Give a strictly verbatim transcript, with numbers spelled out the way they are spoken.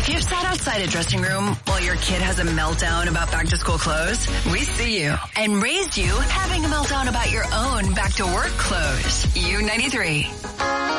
If you've sat outside a dressing room while your kid has a meltdown about back-to-school clothes, we see you and raised you having a meltdown about your own back-to-work clothes. U ninety-three.